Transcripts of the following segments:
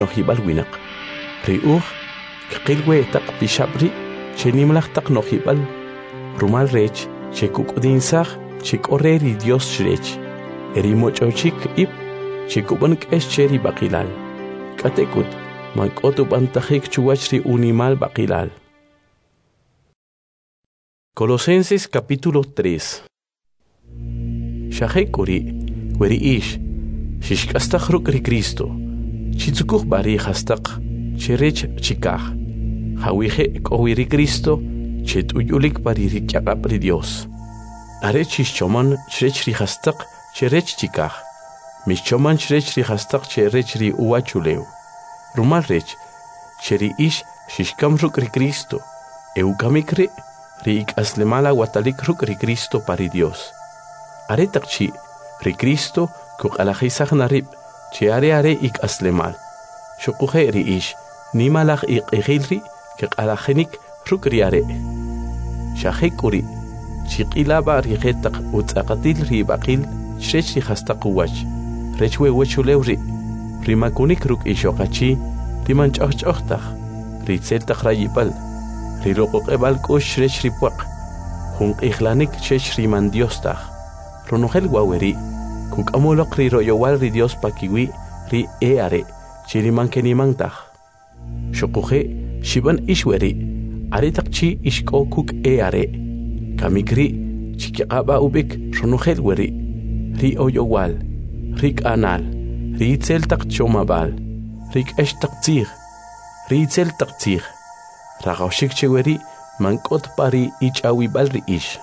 nohibal winak. Riuh, kakilwe tak pishabri, chenimlach tak nohibal. Rumal rech, chekuk udinsach, chek oreri Dios shrech. Erimochochik ip, chekuban keshcheri bakilal. Katekut, mankotu bantajik chuachri unimal bakilal. Colosenses capítulo 3. Shahekuri, weri ish, shishkastachruk ri Cristo, chitzukuch bari hastak, cherech chikach, hawije kowiri Cristo, chet uyulik bari rikyakap ri Dios. Are chischoman cherech ri hastak, cherech chikach, mischoman cherech ri hastak, cherech ri uachuleu. Rumal rech, cheri ish, shishkamruk ri Cristo, eukamikri, ri aslemala watalik ruk ri Cristo pari Dios. Are takchi, ri Cristo, kuk alajisach narib, che are ik aslemal. Shukuhe ri ish, nimalach ik egilri, kuk alajenik ruk ri are. Shahekuri, chikilaba ri getak utzakatil ri bakil, shrech ri hastak uwach. Rechwe wechulewri, rimakunik ruk ishokachi, riman chochtach, ri tseltak rayipal. Rirokok ebal ko shrech ripuak, hung ihlanik chech riman Dios tach. Ronogel waweri, kuk amolok ri royowal ri Dios pakiwi, ri are, chiriman kenimang tach. Shokuhe, shiban ishweri, are takchi ishko kuk are. Kamikri, chikiaba ubik, ronogel weri, ri oyowal, rik anal, ri itzel tak chomabal, rik esh taktzir, ri itzel taktzir. Ragaushik cheweri, mankot pari ich awibal riish.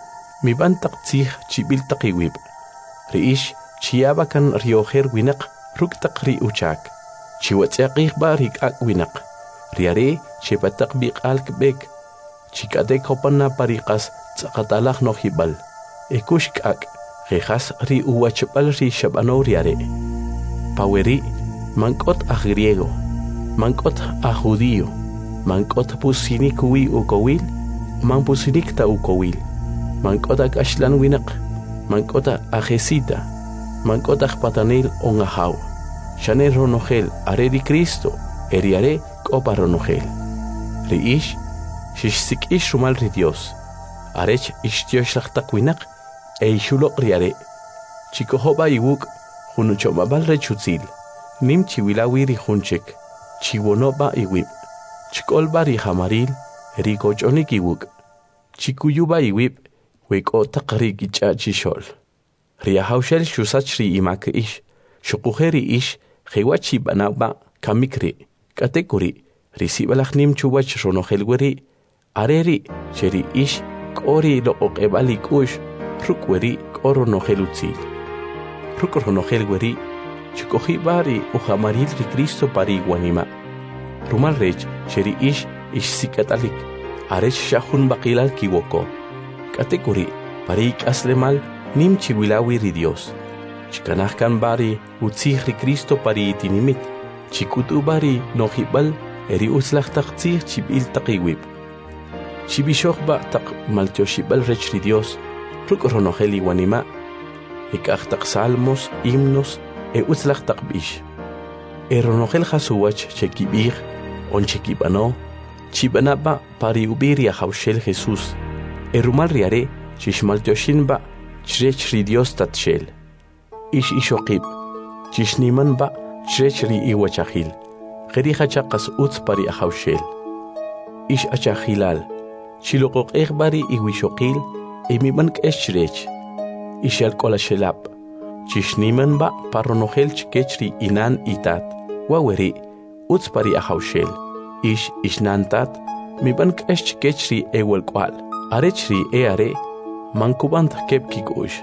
Mi ban taktzih chibil takiwib. Riish, chiabakan rioher winak, ruk takri uchak. Chiwatsiakih ba rikak winak. Riare, chipatak bik alkbek. Chikadek hopana parikas, tsakatalak nohibal. Ekushkak, rejas ri uwachapal ri shabano riare. Paweri, mankot a griego, mankot a judío. Mankot pusinik wi ukowil, man pusinik ta ukowil. Mankot ashlan winak, mankot ajesita, mankot patanil ongahaw. Shane ronogel are di Cristo, eriare kopa ronogel. Riish, shishsik ish rumal ri Dios. Arech ishtioshachtak winak, ishulok riare. Chikohoba iwuk, hunuchomabal rechutzil. Nim chiwilawi ri hunchek, chiwonoba iwib. Chikolba ri hamaril, riko chonik iwuk. Chikuyuba iwib, weko takri gicha chishol. Riahaushel shusach ri imak ish, shukujeri ish, hewachi banaba, kamikri, katekuri, risibalach nim chubach ronohelweri, areri, cheri ish, kori lo okebali kush, rukweri, koro nohelutzil. Rukronohelweri, chikojibari uhamaril ri Cristo pari guanima. Rumal rech, cheri ish sikatalik, arech shahun bakilal kiwoko. Katekuri, parik aslemal, nim chiwilawi ri Dios. Chikanahkan bari, utzih ri Cristo pari itinimit. Chikutu bari, nohibal, eri uslach taktzih chibil takiwib. Chibishoch ba tak maltioshibal rech ri Dios, rukronoheli wanima. Ikach tak salmos, himnos, uslach takbish. Eronogel hasuwach chekibir, on chekibano, chibanaba pari ubiria haushel Jesús. Erumal riare, chishmal yoshinba, chrech ri Dios tatshel. Ish ishokib, chishniman ba, chrech ri iwachahil. Gerihachakas utz pari ahaushel. Ish achahilal, chilokok bari iwishokil, emibank eschrech. Ish alkolashelap, chishniman ba paronogel chkechri inan itat. Waweri, utz pari ahaushel, ish ishnantat, mi bank esh kechri ewel kwal, arechri are, mankubant kepkikush.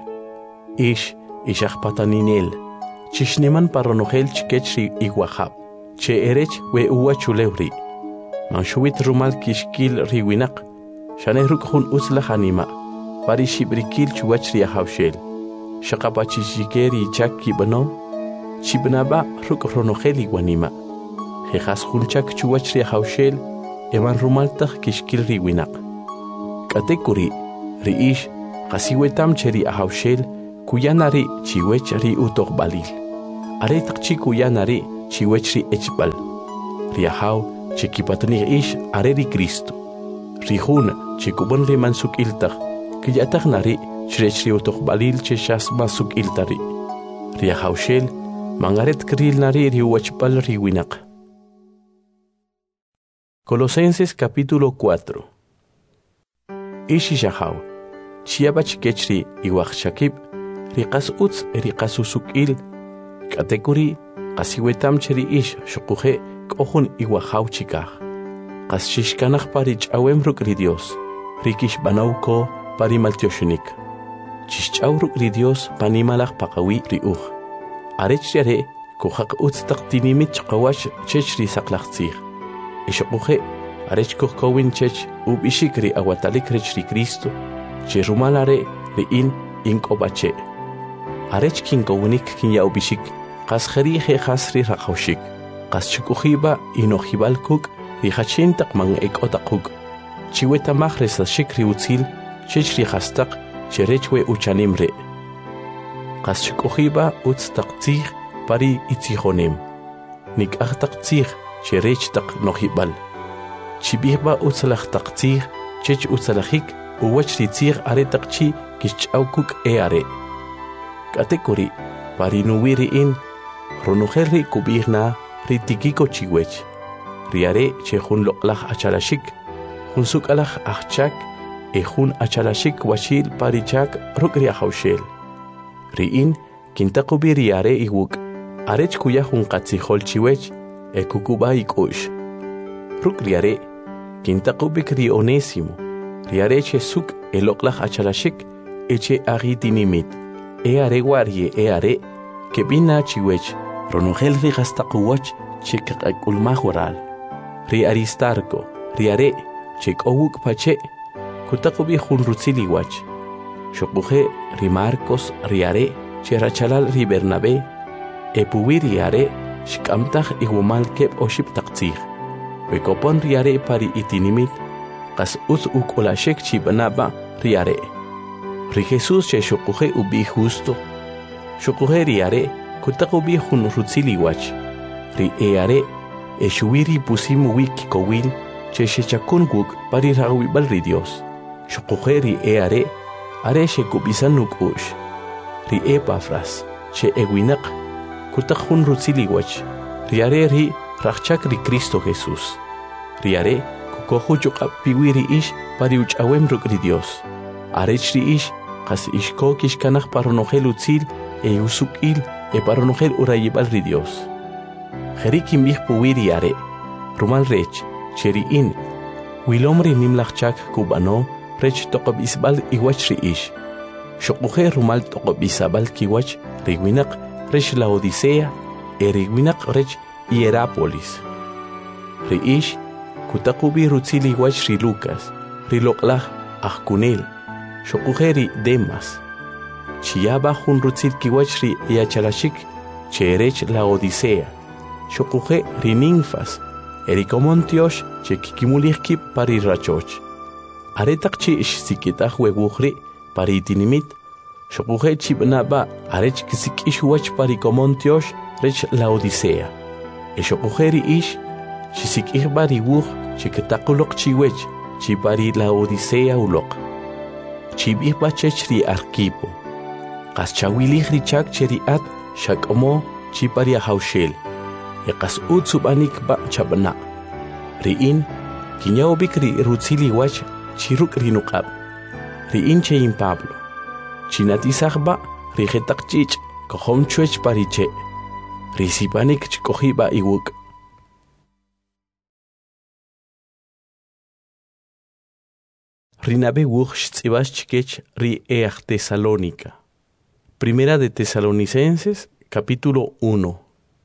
Ish patanинel, chishniman paronogel chkechri iguahab, che erech we uachulewri. Manshuit rumal kishkil riwinak, shaneruk hun utzlahanima, pari shibrikil chuachri ahaushel, shakapachishikeri chaki bano, Chibnaba ruk ronogeli guanima. Jejas hunchak chuachri haushel, evan rumaltach kishkil riwinak. Katekuri, riish, hasiwetam cheri ahaushel, kuyanari chiwech ri utok balil. Aretak chi kuyanari, chiwech ri echbal. Riahaw chekipatani ish are ri Cristo. Rihuna chekubon ri mansuk iltag. Kiyatak nari chrech ri utok balil cheshas masuk iltari. Riahaw shel mangaret kril nari ri wachbal ri winak. Colosenses capítulo 4. Ishi jahaw chiabach kechri iwach shakib riqas uts riqas usukil kategori qasiwetam cheri ish shuquje kohun iwahaw chikaj qas shishkanaj pari ch'awem ruk' ri Dios rikish banawko pari maltioshnik chishch'aw ruk' ri Dios panimalaj paqawi ri uj arech riare kujaq utz taq tinimit chqawash chech ri saqlaj tzij ishuquje arech kujkowin chech ubishik ri awatalik rech ri Cristo che rumalare ri in kobache arech kinkownik kinya ubishik qas kharije khasri raqawshik qas chukujiba inojibalkuk ri hachintaq man ekotaquk chiweta majres shikri utzil chech ri hastaq cherechwe uchanimre qas chukujiba utztaq tzij pari itzijonem nik ahtaq tzij cherech taq nojibal chibihba utzalaj taq tzij chech utzalajik uwach ri tzij are taq chi kich'awkuk are kategori pari nuwiri in ronujel ri kubihna ri tikiko chiwech riare che jun loqlaj achalashik jun sukalaj ajchak jun achalashik washil parichak ruk ri ajawshel ri in kintaqubi riare iwuk arech kuya jun qatzijol chiwech kukuba ik'ush ruk riare kintaqubik ri Onésimo riare che suk loqlaj achalashik eche agi dinimit are warie are que bina chiwech ronugel ri gastaquwach che kaqulmaj waral ri Aristarco riare che k'owuk pache kutaqubi jun rutziliwach shuquje ri Marcos riare che rachalal ri Bernabé puwi riare shkamtaj igumal keb oshib taqtzij wekopon riare pari itinimit qas utz ukolashek chibanaba riare ri Jesús che shuquje ubi justo shuquje riare kutaqubi jun rutziliwach ri are shuwiri pusimu wiki kowil che shechakun guk pari rawibal ri Dios shuquje ri are shekubisan nukush ri Epafras che ewinaq kutaq jun rutziliwach riare ri rachak ri Cristo Jesús riare kukoju chuqab piwiri ish pari uch'awem ruk' ri Dios arech ri ish qas ishko kishkanaj paronojel utzil usuk'il paronojel urayibal ri Dios jerikim bih puwiri are rumal rech cheri in wilom ri nimlajchak kubano rech toqob isbal iwach ri ish shuquje rumal toqob isabal kiwach ri winaq rech Laodicea ri winaq rech Hierápolis ri ish kutaqubi rutzili wach ri Lucas ri loqlaj ajkunel shuquje ri Demas chiyaba jun rutzil kiwach ri yachalashik cherech Laodicea shuquje ri Ninfas ri Comontiosh che kikimulijkib pari rachoch aretaq chi ish sikitaj wewujri pari tinimit shuquje chibnaba arech kisik'ish wach pari Comontiosh rech Laodicea shuquje ri ish chisik'ij bari wuj chikitaquloq chiwech chi pari Laodicea uloq chib'ij bachech ri Arquipo qas chawilij ri chak cheri at shak'omo chi pari ajawshel qas utzub'anik ba chabna ri in kinyawbik ri rutzili wach chi ruk' ri nuq'ab ri in che in Pablo chinatisaj ba ri jetaq ch'ich' kojom chwech pari che ri sipanik chk'ojiba iwuk Rinabe wuj xtz'ibas chikech ri Tesalónica. Primera de Tesalonicenses, capítulo 1.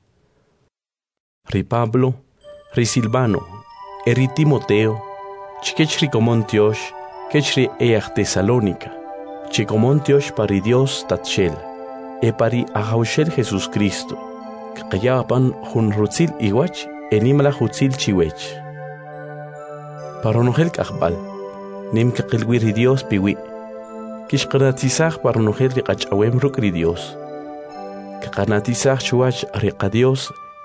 Ri Pablo, ri Silvano, ri Timoteo, chikech ri Comontiosh, kech ri Tesalónica, chikomontiosh pari Dios tatshel, pari ajawshel Jesús Cristo, kqayapan jun rutzil iwach, enimla jutzil chiwech. Paronojel kajbal, nim kaqilwiri Dios piwi, kishqanatisaj paronojel ri qach'awem ruk' ri Dios, kaqanatisaj chuwach riqa Dios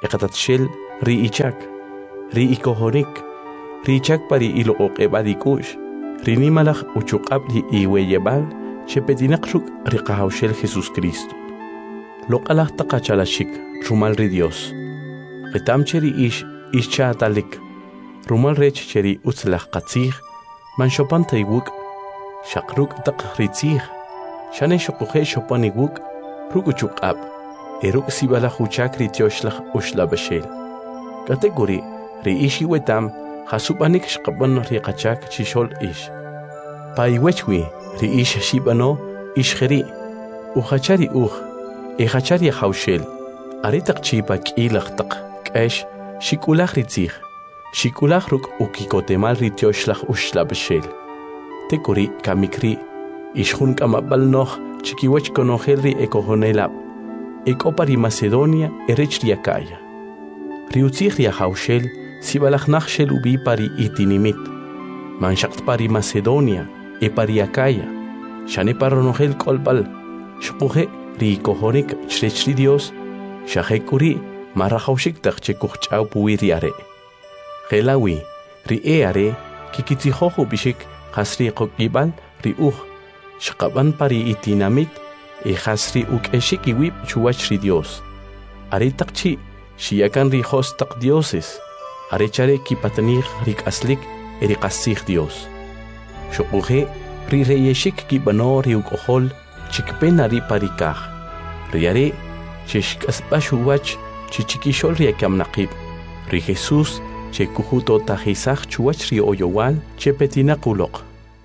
eqatatshel ri ichak, ri ikohonik, ri ichak pari iloqoqebadikush, ri nimalaj uchuqab ri iweyebal, chepetinaqruk ri qahawshel Jesús Cristo. Loqalaj taqachalashik, rumal ri Dios. Qitam cheri ish chaatalik, rumal rech cheri utzlaj qatzij, man shopan taywuk, shaqruk taq ritzij, shane shoquhe shopan iwuk, ruk uchuqab, eruk sibalaj uchak ri tioshlaj ushlabashel. Kategori ri ishi wetam, hasupanik shqaban ri qachak chishol ish. Paiwechwi ri ish shibano ishkheri, uchachari echachari hawshel, aritak chipa k'ilaj taq k'esh, shikulaj ritzij, shikulaj ruk ukikotemal ri tioshlaj ushlabashel. Tekuri kamikri, ishjun kamabal noh, chikiwach konojel ri ekojonelab, ekopari Macedonia erech ri Acaya. Ri utzij ri hawshel, sibalaj nachshel ubi pari itinimit, manshakt pari Macedonia, pari Acaya, shane paronojel kolbal, shpuje ri kojonik chrech ri Dios, shahekuri marahawshik taqchekuch'aw puwi ri are. Gelawi ri are, kikitzijojo bishik, hasri qokibal ri shqaban pari itinamit, hasri uk'eshik iwib chuwach ri Dios. Are taqchi, shiyakan ri hos taq dioses, are chare kipatanij ri k'aslik ri qasij Dios. Shopuje ri reyeshik kibano ri uk'ojol, chikpena ri parikaj. Ri are, chishk'aspa shuwach, chichikishol ri akamnaqib. Ri Jesús, che kujuto tajisaj chuwach ri oyowal, che petinaquloq.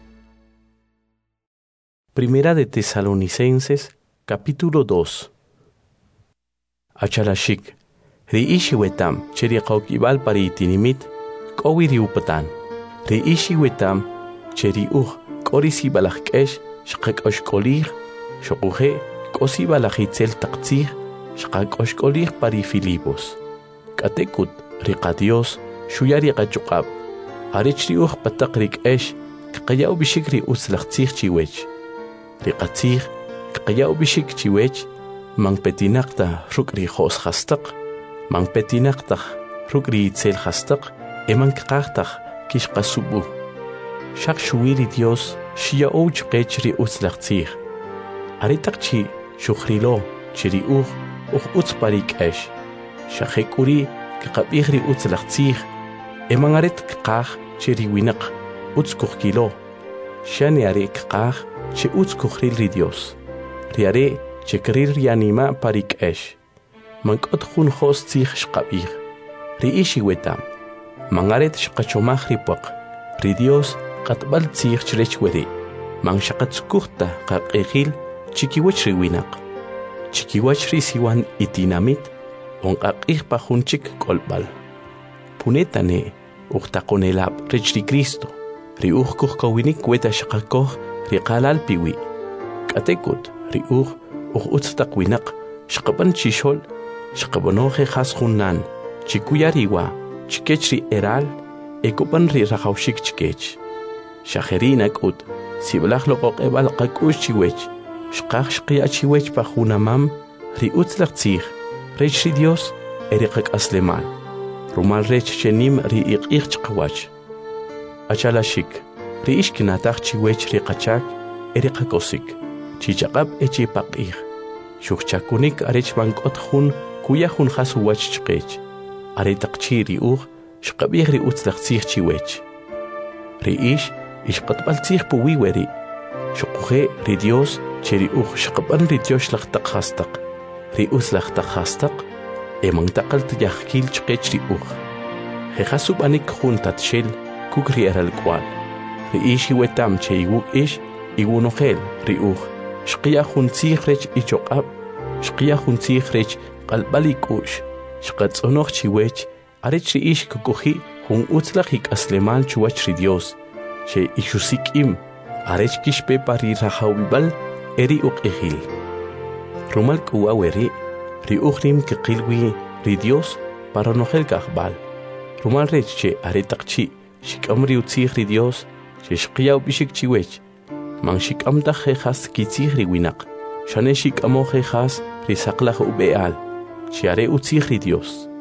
Primera de Tesalonicenses, capítulo 2. Achalashik, ri ishi wetam, che ri qaukibal pari itinimit, kowi ri upatan. Ri ishi wetam, che ri kori si balajkesh, shqak oshkolij, shokuje, kosi balajitzel taqtzij, shqak oshkolij pari Filipos. Katekut, ri qadios, shuyari qachuqab. Arich ri patak rikesh, kqayaw bishik ri utzlaqtzij chiwech. Ri qatzij, kqayaw bishik chiwech, mang petinaqta ruk ri khos khastaq, mang petinaqta ruk ri itzel khastaq, mang kqaqtaq kishqasubu. Shaq shuwiri Dios, shia ouch qech ri utzlaqtzij. Aritaqchi shukhrilo, chiri utz parikesh. Shaqekuri, kqabij ri utzlaqtzij, aret kqaq chiri winaq, utz kuhkilo. Shani are kqaq, che utz kuhril ri Dios. Riare, che krir ri anima parikesh. Mankot khun khos tzij shqabij. Ri ishi wetam. Mangaret shqachomaj ri puaq. Ri Dios, qatbal tzij chrech weri. Mang shaqatzkuhta qaqejil, chikiwach ri winaq. Chikiwach ri siwan itinamit, onqaqij pajunchik kolbal. Punetane, uqtaqonelab rech ri Cristo. Ri kuhkawinik weta shaqakoj ri qalal piwi. Katekut, ri utztaq winaq, shqaban chishol, shqabanoje khas junnan, chikuyariwa, chikech ri eral, ekopan ri rajawshik chikech. Shajerinak ut, siblaj loqoqebal qakush chiwech, shqaq shqiya chiwech pajunamam, ri utzlaqtzij, rech ri Dios, eriqak aslemal. Rumal rech chenim ri iqij chqawach. Achalashik, ri ishkinataj chiwech ri qachak, eriqakosik, chichaqab echi paqij. Shukchakunik arech bankot jun, kuya jun hasuwach chqech. Aretaqchi ri shqabij ri utzlaqtzij chiwech. Ri ishqatbaltzij puwi weri. Shukuje ri Dios, che ri shqaban ri tioshlaq taqhastaq. Ri utzlaq taqhastaq, mang taqalt yahkil chqech ri Jejasub anik jun tatshel, kuk ri eral kwal. Ri ishi wetam che iwuk iwunojel ri shqiya jun tzij rech ichoqab, shqiya jun tzij rech qalbalikush, shqatzonoj chiwech, arech ri kukuji jun utzlaq ikaslemal chuwach ri Dios, che ishusikim, arech kishpe pari rajawibal, eri uqijil. Rumal kuwa weri, ri rim kiqilwi ri Dios para nojel kahbal. Rumal rech che aretaqchi, shikam ri utzij ri Dios, che shqiyaw bishik chiwech, man shikamta jejas kitzij ri winaq, shane shikamo jejas ri saqlaj ubeal, che are utzij ri Dios.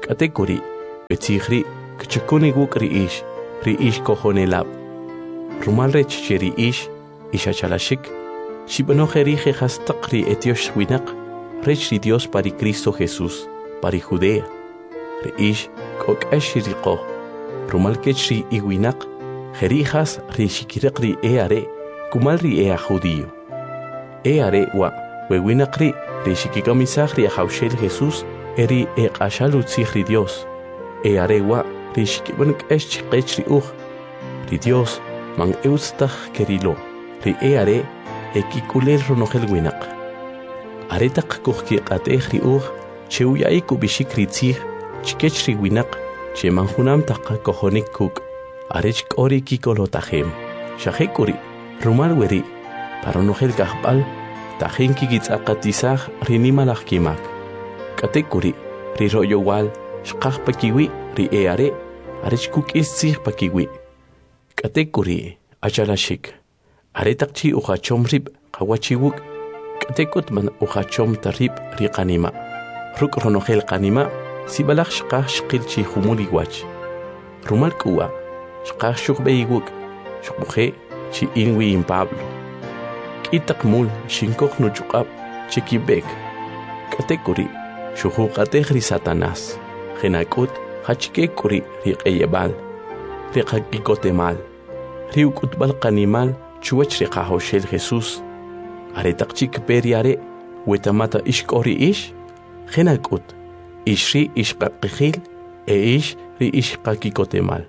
Katekuri, betzihri, kachakuni wuk riish kohonelab. Rumalrech cheriish, ishachalashik, shibanojerije hastakri etiosh winak, rech Dios pari Cristo Jesús, pari Judea. Riish, kok ashiriko, rumalkechri iwinak, jerijas rishikirakri eare, kumalri ea judío. Eare wa, wewinakri, rishikikamisahri a Haushel Jesús, eri ashalutzihri Dios. Eare wa, rishikibanak eshchikechri ri Dios, man eustach kerilo, ri eare, ekikulel ronogel winak. Aretak kuhki atehri chewyaik ubishikri tzih, chikechri winak, che manjunam taka kohonik kuk, arech kori kikolotahem. Shahekuri, rumal weri, paronogel gahbal, tahin kigitzaakatisah rinimalach kimak. Katekuri, ri royowal, shkach pakiwi, ri eare, arech kuk istzih pakiwi. Katekuri, achalashik, aretakchi uchachom rib, kawachiwuk, katekut man uchachom tarib riqanima. Ruk ronogel kanima, sibalach shkach shkilchi humuli wach. Rumal kuwa, shkach shukbeiwuk, shukbuhe, chi inwi in Pablo. Kitak mul, shinkok nuchukab, chikibek. Katekuri, shuhukatech ri Satanás. Genakut, hachikekuri riqeyebal. Riqakikotemal. Riukutbal kanimal, chuach riqahoshel Jesús. Aretakchik periare, wetamata ishkori ish. Genakut, ishri ishkakijil, ish ri ishkakikotemal.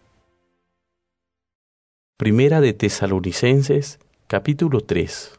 Primera de Tesalonicenses, capítulo 3.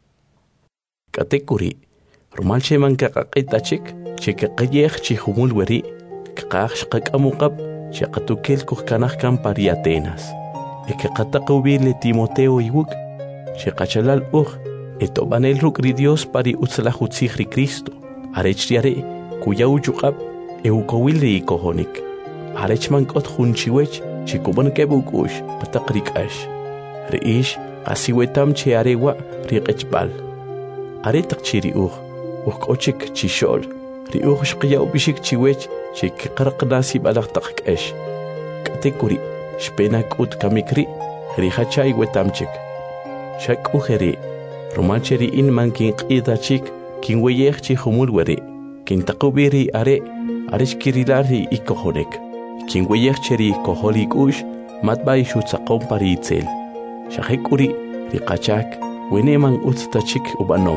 Katekuri, rumal sheman kakakitachik, chekakayech chihumul weri, kakach kakamukab, chekatukel kuhkanach pari Atenas. Ekakatakubil Timoteo iwuk, chekachalal etobanel rukri Dios pari utzlahutzihri Cristo. Arechriare, kuya uchukab, eukowilri kohonik. Arechman kot hunchiwech, chikuban kebukush, patakrikash. Reish, asiwetam che arewa, riqechbal. Aretak chiri kochik chishol, riushkia ubishik chiwech, chikarqnasi balaktakkesh. Katekuri, shpenak ut kamikri, rihachay wetamchik. Shak ujeri, romancheri in mankin qidachik, kin weyech humul weri, kin takubiri arech kirilari ikohonek, kin weyech cheri koholik matbay shutzakon pari itzel. Shahekuri, riqachak, weneman utztachik ubanom.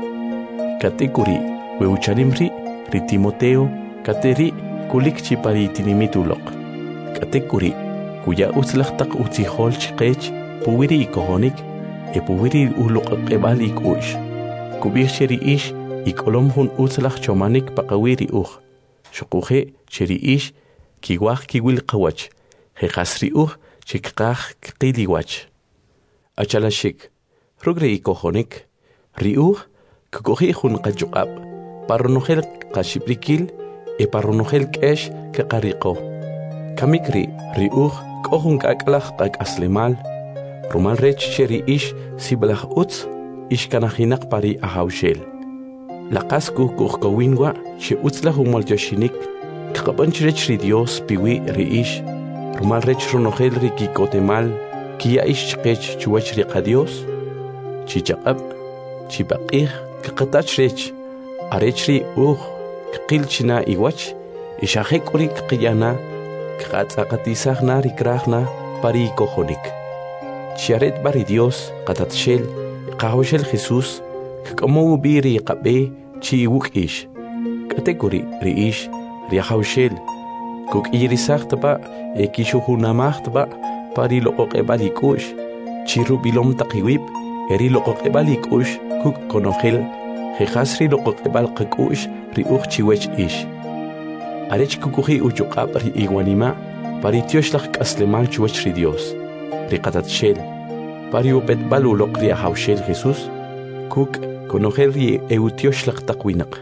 Katekuri, weuchalimri, ri Timoteo, kateri, kulikchi pari tinimitulok. Katekuri, kuya utzlachtak utzihol chikech, puwiri ikohonik, puwiri ulokakebalik Kubir cheri ish, ikolom hun utzlach chomanik pakawiri Shokuje cheri ish, kiwach kiwil kawach, hekasri chikkach kiliwach. Achalashik, rugre ikohonik, ri kukohi hun kajukab, paronogel kashiprikil, paronogel kesh kekariko. Kamikri, ri kohun kaklach kak aslemal, rumal rech cheri ish, sibalach ishkanahinak pari ahaushel. Lakasku kuhkawinwa, she utzlah humoljoshinik, kabanchirech ri Dios piwi riish, rumal rech ronogel rikikotemal, kia ish chikech chuach riqadios, chichaqab, chipaqih, kakatach rech, arech ri kakilchina iwach, ishahek uri kakiyana, kakatzakatisahna rikrahna pari kohonik. Chiaret bari Dios, katatshel, Kahoshel Jesús, kakamu biri kabe, chi wuk ish. Katekuri riish, riahoshel, kuk irisachtaba, ekishuhunamachtaba, pari lokokebalikush, chirubilom takiwip, eri lokokebalikush, kuk konogel, jehasri lokokebal kakush, riuch chiwech ish. Arech kukuhi uchukab ri iguanima, pari tioshlach kaslemal chuech ri Dios, riqatatshel. Pariu betbalu lokri ahaushel Jesús, kuk konogeri eutiosh takwinaq.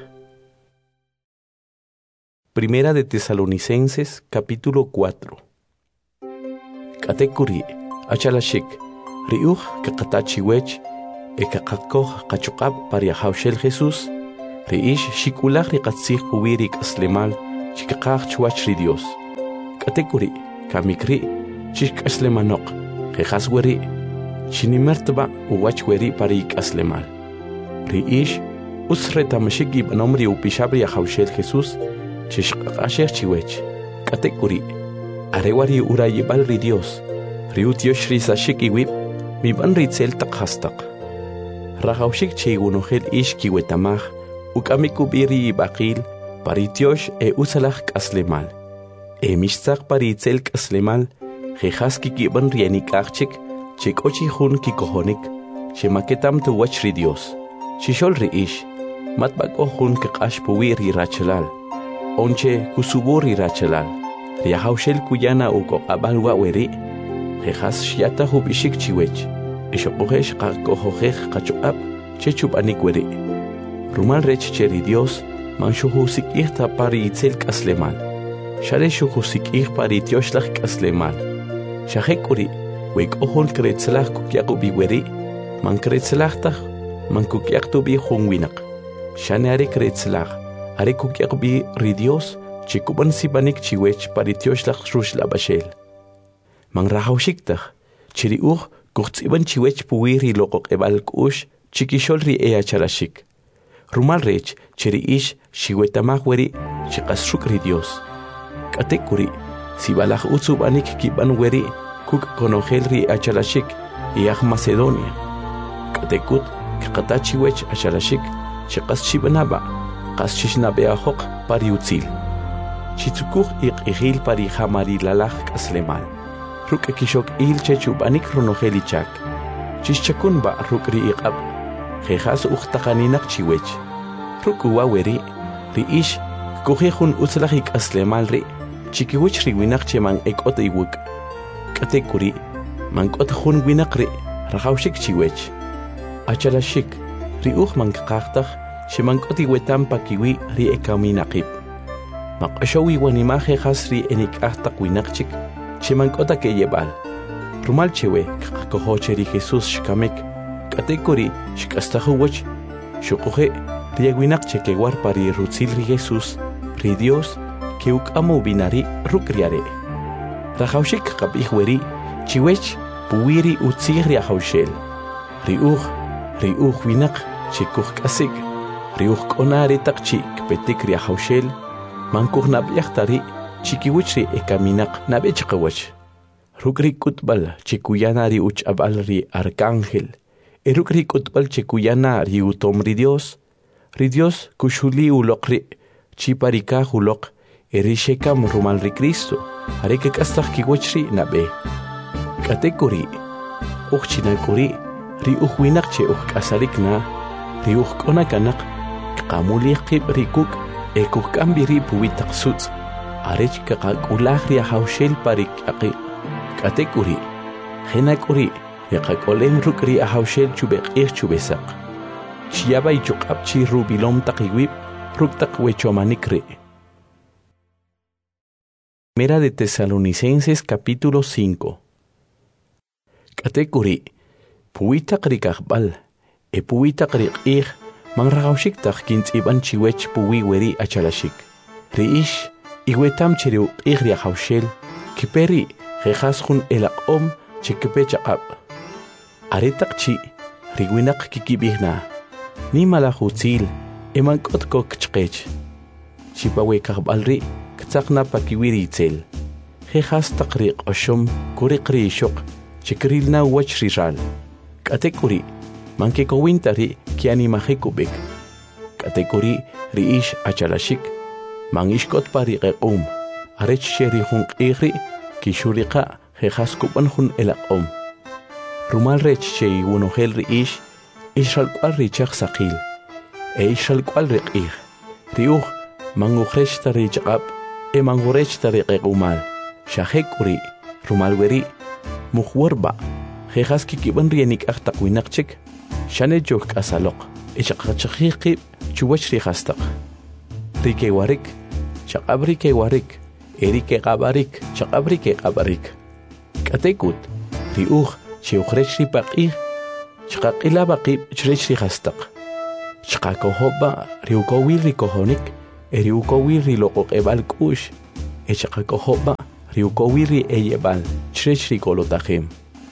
Primera de Tesalonicenses, capítulo 4. Katekuri, achalashik, riuj kakatachiwech, ekakakoh kachukab pari ahaushel Jesús, riish shikulach rikatzih puwirik aslemal, chikaqaq chuach ri Dios. Katekuri, kamikri, chik aslemanok, jejas weri, chinimertba uwach weri parik aslemal. Ri ish, usre tamashik ibanomri upishabri ahaushel Jesús, chishqaqasher chiwech. Katekuri, arewari urayibal ri Dios, ri utiosh ri sashik iwip, miban ritzel takhastak. Rahaushik chigunohel ish kiwetamaj, ukamikubiri ibaqil, paritiosh usalach kaslemal. Mishtzak paritzel kaslemal, jejas kikiban rienikachik, chikochi hun kikohonik, shemaketam tu wach ri Dios. Shishol ri ish, matbako hun kikash puwi ri rachalal. Onche kusubur ri rachalal. Riahaushel kuyana uko abalwa weri, jejas shiata hubishik chiwech. Ishokohesh kakohojej kachuap, chechub anikweri. Rumal rech cheri Dios, manshuhusik ihta pari itzel kaslemal. Share shuhusik ih pari tioshlach kaslemal. Shahekuri, wek ohon kretzlach kukyaku biweri, man kretzlachtach, man kukyaktu bi hungwinak. Shane are kretzlach, are kukyaku bi ri Dios, chikuban sibanik chiwech pari tioshlach rushla bashel. Man rahaushiktaj, chiri kuchtsiban chiwech puwiri lokok ebal kush, chikishol ri charashik. Rumal rech, chiri ish, shiwetamaj weri, chikasruk ri Dios. Katekuri, si balaj utsubanik kiban weri, kuk konogel ri achalashik, iach Macedonia. Katekut, kakata chiwech achalashik, chikas chibanaba, kas chishnabea pari utzil. Chitsukuj igil pari hamari lalaj kaslemal. Ruk kishok il chechub anik ronogelichak. Chischakun ba ruk ri iqab. Jejas uchtaqaninak chiwech. Ruk uwaweri, ri ish, kujejun utzlajik aslemal ri, chikiwich ri winak cheman ekot iwuk. Katekuri, mankot jun winak ri, rajaushik chiwech. Achalashik, ri man kakaktaj, shemankot iwetam pakiwi ri ekaminakip. Makashawi wanimaj jejas ri enikahtak winakchik, Chemankota que llevar. Rumal chewe, kakohocheri Jesús shkamek, katekori, shkastahuwach, shokoje, riaguinak chekewar pari rutzil ri Jesús, ri Dios, que ukamo binari rukriare. Rajaushik kapihweri, chiwech, puwiri utzir riahaushel. Riuch winak, chekuch kasik, riuch konare takchi, kpetik riahaushel, mankuch nabiachtari, chikiwichri ekaminak nabechqawach. Rukri kutbal chikuyana ri uchabal ri arcángel. Erukri kutbal chikuyana ri utom ri Dios kushuli ulokri chiparika ulok erishekam rumal ri Cristo. Areke kastak kiwichri nabe. Katekuri uchinakuri ri uchwinak che uchkasalikna ri uchkonakanak kamuli qib rikuk ekukambiri puwitak suts. Arech kakak ria haushel parik aki. Katekuri. Henakuri. Yakakolem rukri a haushel chubek chubesak. Chiaba y chukapchi rubilom takiwip. Ruktak wechomanikri. Primera de Tesalonicenses capítulo 5. Katekuri. Puitak rikakbal. Puitak rikih. Man rahaushiktak kint iban chiwech puwi weri achalashik. Riish. Iwetam chiriu igria haushel, kiperi, jejas jun elaqom, chikepecha ab. Aretak chi, riguinak kikibihna. Ni malahutzil, emankot kok chkech. Chipawe kahbalri, ktsakna pakiwiri itzel. Jejas takri oshom, kurikri shok, chikrilna wach rijal. Katekuri, mankekowintari kianimahekubik. Katekuri, riish achalashik. Mangishkot pari arech sheri hun qiri, kishurika, jejas kupan hun elaqom. Rumal rech shei wunohel riish, ishal kwal richak sakil, ishal kwal riqih. Riuh, manguresh tari chaqab, manguresh tari qequmal. Shahekuri, rumal weri, muhwarba, jejas kikiban rienik aktakwinakchik, shane jok asalok, ishaqachakhiqib, chuwach rihastak. Rike warik, chaqabrike warik, erike qabarik, chaqabrike qabarik. Katekut, riuj, chiuchrech ripaqih, chaqaqila baqib, chrech rihastak. Chaqakohoba, riukowil rikohonik, eriukowi ri loqoqebal kush echaqakohoba riukowi ri eyebal chrech ri kolotajem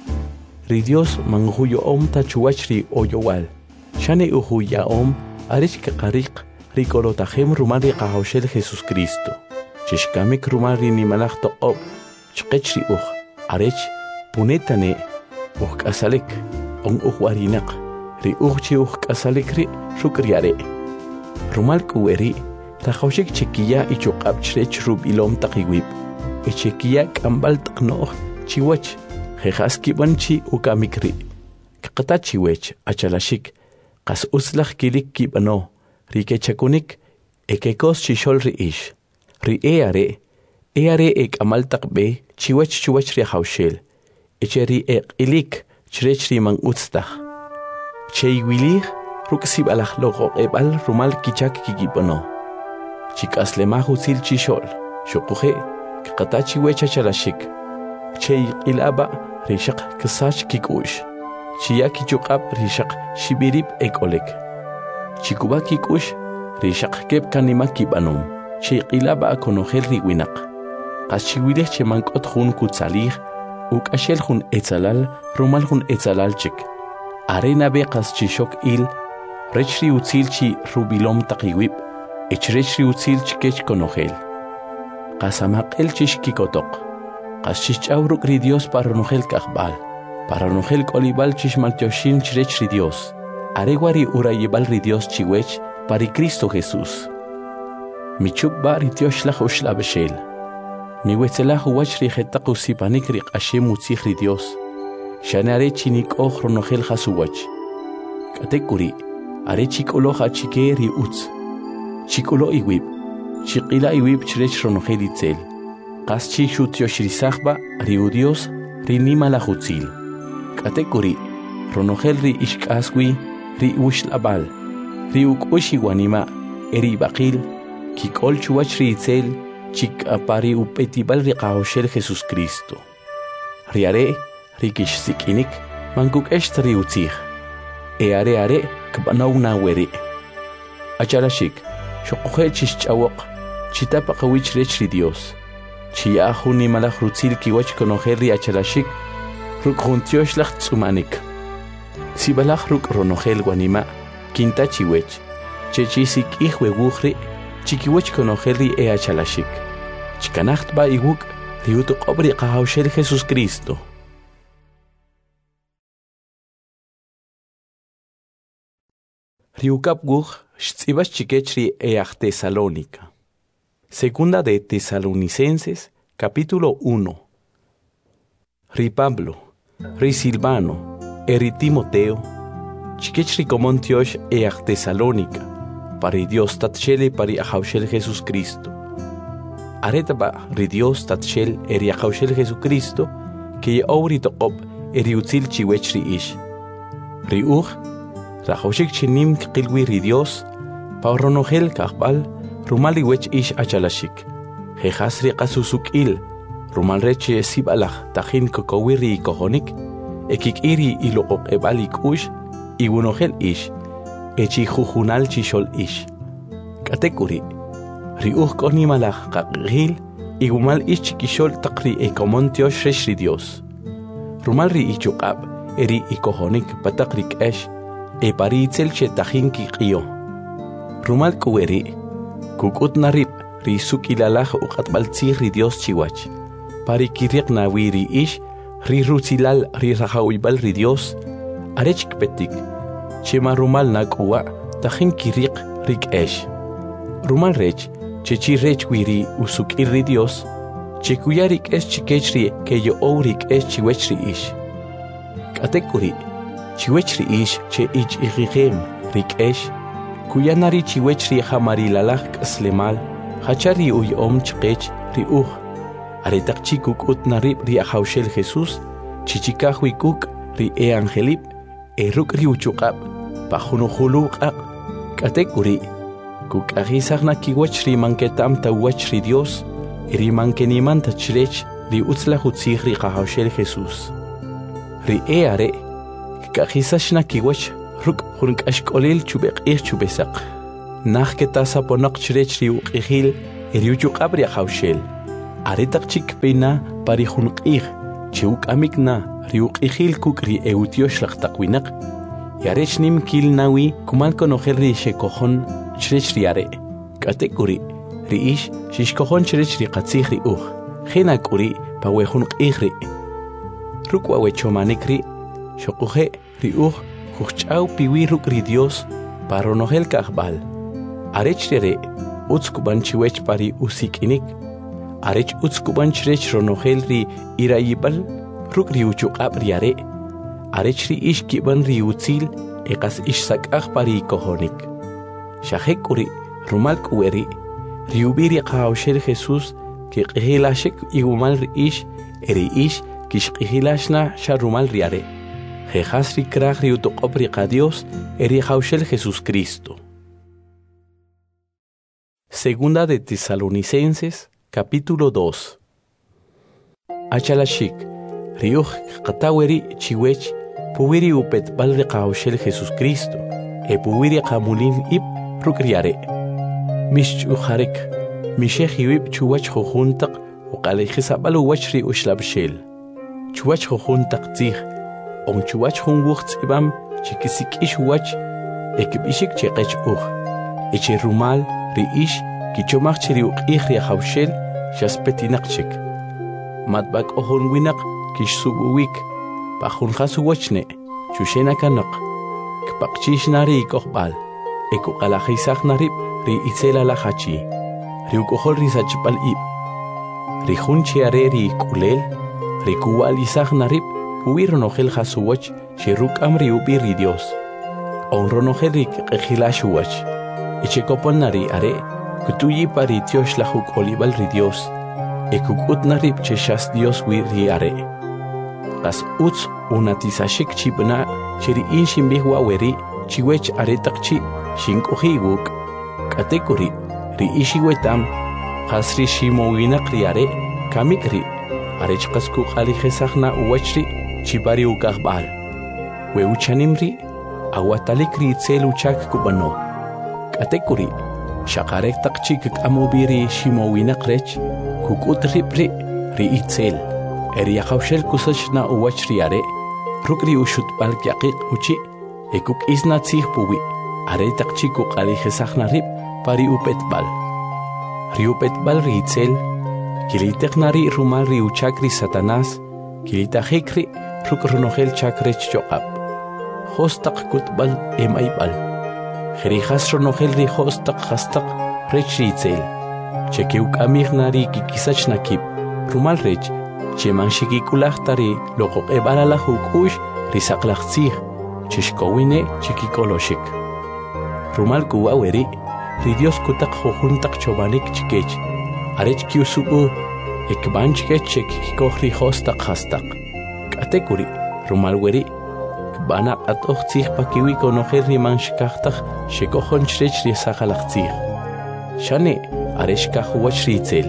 ri Dios manhuyo om tachuach ri oyowal shane uhuya om arich kaqariq ri kolotajem rumal ri qahoshel Jesus Cristo chishkamik rumal ri nimalaj toqob chqech ri arech punetane kasalik on warinaq ri chi kasalik ri shukriare rumal kuweri tajoshik chikiya ichuqab chrech rubilom taqiwib ichikiya kambal taqno chiwach jejaski banchi ukamikri qata chiwech achalashik qas uslaj kilik kibano rikechakunik ekekos chishol ri ish ri eare amal taqbe chiwach ri hawshel echeri ilik chrech ri man utstaj cheywilig ruksib alaj logo ebal rumal kichak kikibano chikaslemaj utzil chishol shuquje qata chiwech achalashik chey ilaba rishaq kisach kikush chiyaki chuqab rishaq shibirib ekolek chikuba kikush rishaq kep kanima kibanum chey ilaba konojel riwinaq qaschiwilej chemankot jun kutsalij ukashel jun etzalal rumal jun etzalal chik arena beqas chishok il rechri utzil chi rubilom taqiwib echrechri utzil chikech konojel qasamaqel chishkikotoq qaschichawruk ri Dios para nojel kaqbal para nojel kolibal chishmaltioshin chrech ri Dios aregwari urayibal ri Dios chiwech para Cristo Jesús michukba ri Dioshlaj ushlabeshel miwetzelaj uwach ri jetaq usipanik ri q'ashem utzij ri Dios shanare chinik oj ronojel jasuwach katekuri are chik'uloj achike ri utz chik'ulo iwib chiqila iwib chrech ronojel itzel qas chi xutioshrisajba ri Dios ri nimalaj utzil katekuri ronojel ri ixk'aswi ri ushlabal ri uk'ush iwanima eri baqil kik'ol chuwach ri itzel chik'apari upetibal ri qahoshel Jesus Cristo riare ri kixsik'inik mankuk'ext ri utzij are kb'anaw naweri achalashik xoquje chixch'awoq chitapaqawi chrech ri Dios chiya'ju nimalaj rutzil kiwach konojel ri achalashik ruk' jun tioxlaj tz'umanik sibalaj ruk' ronojel wanima kinta chiwech chechisik'ij wewuj ri chikiwach konojel ri achalashik chikanacht ba iwuk ri utoq'ob ri qahawxel Jesus Cristo riukap wuj xtz'ibaj chikech ri Tesalónica Segunda de Tesalonicenses capítulo 1 ri Pablo ri Silvano ri Timoteo chikech ri komontiosh Tesalónica para Dios tatchele para ahawshel Jesus Cristo aretaba ri Dios tatchel eri ahawshel Jesucristo que ori toqob eri utzil chiwech ri ish ri uj rajoshik chinim qilwi ri Dios pa ronojel kaqbal rumal iwech ish achalashik jejas ri qasusuk'il rumal reche sibalaj tajin kokowi ri kojonik ekik'iri iloqoq'ebal ik'ush iwunojel ish echi jujunal chishol ish katekuri ri uj k'onimalaj qaq'il igumal ish chikishol taq ri ekomontiosh resh ri Dios rumal ri ichuq'ab eri ikojonik pataq ri k'ex pari itzel che tajin kiq'iyo rumal kuweri kuk'ut narib ri suk'ilalaj uq'atb'al tzij ri Dios chiwach pari kiriq nawi ri ish ri rutzilal ri rajawibal ri Dios arech kpetik chema rumal nak'uwa tajin kiriq ri k'ex rumal rech chechi rech wiri usuk'il ri Dios chekuya ri k'ex chikech ri keyo'ow ri k'ex chiwech ri ish k'atekuri chiwech ri ish che ich'iqijem ri k'ex kuyanari chiwech ri jamarilalaj k'aslemal hachari uy'om chqech ri uj aretaq chikuk'ut narib ri ahawshel Jesus chichikaj wikuk ri angelib ruk' ri uchuq'ab pajunujulu q'aq k'atekuri kuk'ajisaj nakiwach ri manketam tawach ri Dios ri mankenimanta chrech ri utzlaj utzij ri qahawshel Jesus ri are k'ajisax nakiwach ruk' jun k'axk'olil chub'eq'ij chub'esaq Nach que tasa ponok chrech riu qihil eriuchu qabri hawshel. Aretak chik pena pari hunqih chiuk amikna riu qihil kukri eutiosh laqtaqwinak. Yarech nim kil nawi kumal konojel ri shekojon chrech riare. Katekuri riish shishkojon chrech ri qatzih ri Jena kuri pawehun qihri. Rukwa wechomanikri shokuje ri juchau piwi rukri Dios paronojel kahbal. Arech rere utskuban chiwech pari usikinik. Arech utskuban chrech ronojel ri irayibal rukri uchuqab riare. Arech ri ish kiban ri utzil eqas ish sakaj pari kohonik. Shahek uri rumal kueri riubiri qawshel Jesus que qihilashik igumal ri ish eri ish kish qihilashna sharumal riare. Jejas ri kraj ri utoqob ri Dios eri qawshel Jesus Cristo. Segunda de Tesalonicenses, capítulo 2. Achalashik, riuj qataweri chiwech, puwiri upet balri qawshel Jesus Cristo, e puwiri qamulin ib rukriare. Mish ujarek, mishech iwib chuwach jujuntaq, uqalejisabal uwachri ushlabshel. Chuwach jujuntaq tzih, on chuwach junwuch tzibam, chikisik ish wach, ekibishik cheqech eche rumal, riish kichomach chiri uqih ri hawshel shaspetinak matbak ohon winak kish subuwik pajun khasuwachne chushena kanak kpaqchish nari kohbal eko qalajisaq narib ri itzela la hachi ri ukohol ri sachpal ib ri hunchi are ri kulel ri kuwalisaq narib uwironojel khasuwach shiruk amri ubi ri Dios onronojel ri qejilashuwach Echekopon nari are, kutuyi pari Dios la huk olibal ri Dios, ekukut narib cheshas Dios wi ri are. Kas uts unatisashik chibna, chiri in shimbihwa weri, chiwech aretakchi, shinkohi wuk, katekuri, ri ishi wetam, kasri shimowinak ri are, kamikri, arechkasku alijesahna uwachri, chibari ukahbal. We uchanimri, awatalik ri itzel uchak kubano. Katekuri, shakarek takchik amubiri shimowina krech, kukut ripri ri itzel, yakawshel kusachna uwach riare, rukri ushut palkyakik uchi, ekuk isna tzih puwi, are takchikuk alijesahna rip, pari upetbal. Ri upetbal ri itzel, kiliteknari rumal ri uchakri Satanás, kilitajikri rukronogel chakrech joqab. Hostak kutbal emaibal. Jerijas ronojel ri hostak hastak rech ritzel. Chekeuk amignari kikisach nakip. Rumal rech, cheman shikikulachtari loko ebalala hukush risaklachtzih. Chishkowine chikikoloshik. Rumal kuwaweri, ri Dios kutak jojuntak chobanik chikech. Arech kiusubu, ekbanchkech chekikikoh ri hostak hastak. Katekuri, rumal weri, Bana atochtzih pakiwi konojel ri manshkachtak shekojon chrech ri sakalachtzih. Shane areshka huwach ritzel.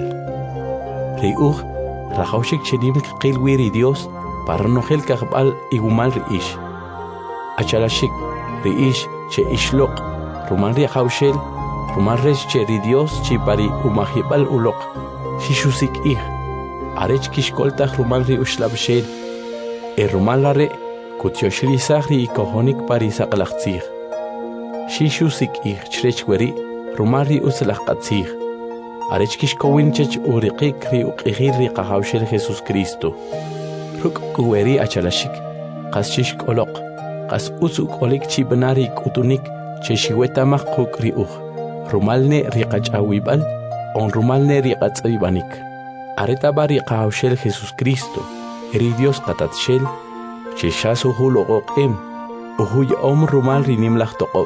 Ri rajawshik chenim qilwi ri Dios paranojel kahbal igumal ri ish. Achalashik ri ish che ishlok rumal ri hawshel rumal rech che ri Dios chi pari umahibal ulok. Shishusik arech kishkoltach rumal ri ushlabshel. Rumal lare Kutyoshri sahri kohonik pari saklachtzih. Shishusik chrechweri, rumari uslachkatzih. Arechkish kowinchech uriqik ri uqihir ri qahawshel Jesus Cristo. Ruk kuweri achalashik, qaschish kolok, qas usuk olik chibnari kutunik, cheshiwetamak kuk ri Rumalne ri qachawibal, on rumalne ri qatzibanik. Aretabari qahawshel Jesus Cristo, eri Dios qatatshel, Cheshas uhuloqoqim, uhuy rumal rinim lachtoqob.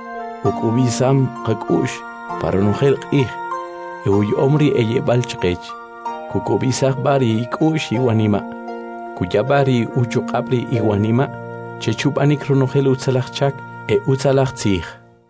Ukubisam qakush, paranujel qih, uhuy omri eyebal chqech. Kukubisaq bari ikush iwanima. Kuyabari uchuqabri iwanima, chechubanik runujel utzalachchak utzalachtzih.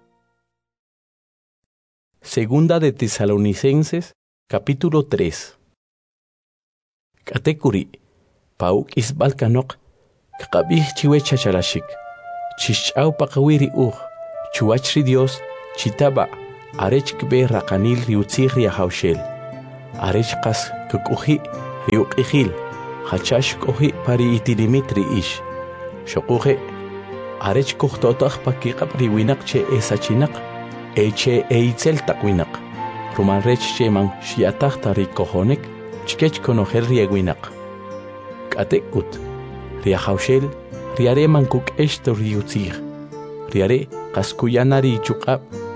Segunda de Tesalonicenses, capítulo 3. Katekuri, pauk isbalkanok, Kabih chiwe chachalashik. Chichau pakawiri chuachri Dios, chitaba, arech kbe raqanil riutzig riahawshel, arech qas kukuhi riuqihil, hachash kohi pari itilimit riish, shokuhe, arech kuhtotaq pakiqab riwinak che esachinak, eche eitzel takwinak, rumalrech che man shiataq tarikohonek, chkech konojel riegwinak. Katekut, riahawshel, riare mankuk esto riutzig, riare qaskuyanari chuqab,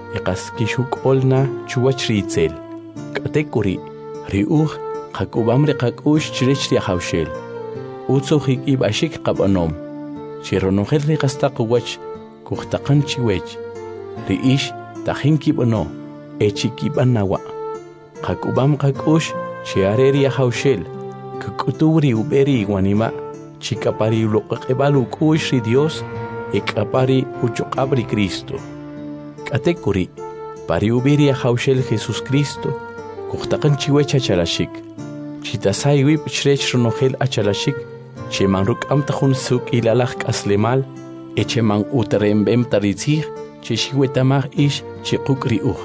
qas olna chuwach riitzel. Katekuri, riuj qakubam riqakush chirech riahawshel. Utsuhik ibashik qabanom, chironojel riqastaq wach kuhtaqan chiwech, riish tajin kibano, echikiban nawa. Qakubam qakush chiare riahawshel, kukuturi uberi wanima, chikapari uloqebalu kush ri Dios, ekapari uchuqabri Cristo. Katekuri, pari uberi ahawshel Jesus Cristo, kuhtaqan chiwech achalashik, chitasay wib chrech ronojel achalashik, cheman ruk amtajun suk ilalaj kaslemal, echeman uterembem taritzig, cheshiwetamag ish chekuk riuj.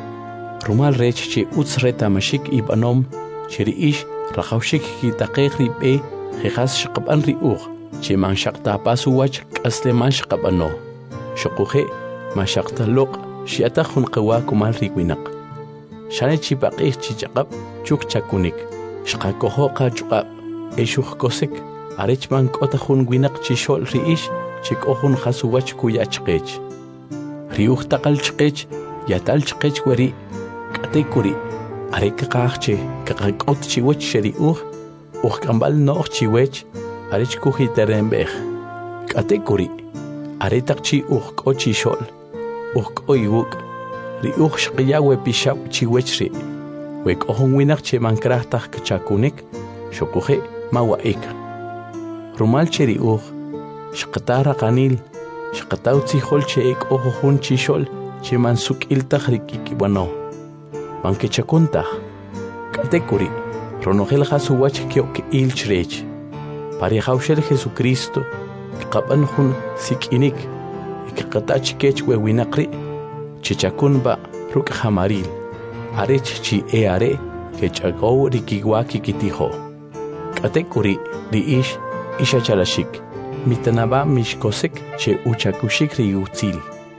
Rumal rech che utzretamashik ibanom, cheri ish rajawshik kitaqeq ribe, jejas shaqaban riuj, cheman shaqtapasu wach kaslemal shaqabano. Shokuje, mashaqtalok, shiatajun qawa kumal riwinak. Shane chipaqih chichaqab, chuk chakunik, shqakohoqa chuqab, eshuj kosek, arechman kotajun winak chishol riish, chikohun hasuwach kuyachqech. Riuj taqal chqech, yatal chqech wari, katekuri, areka qaqche, kaqakot chiwech sheriuj, kambal noq chiwech, arech kujiterembej. Katekuri, aretaq chi ko chishol, ko iwuk, riuj shqiyawe pishab chiwech ri, wek'ojon winak chemankrajtaj kchakunik, shokuje mawaik. Rumal cheriuj, shqatara qanil, shqataw tzijol che ek'ojojun chishol, cheman suk'iltaj rikikibano. Mankechakuntaj, katekuri, ronojel hasuwach kyok ilchrech. Parihawshel Jesucristo, qaban jun sikinik, ikqatach kech wewinaqri, chichakunba ruk hamaril, arech chi are, kechagow rikiwaki kitijo. Katekuri riish, ishachalashik, mitanaba mishkosek che uchakushik riutzil.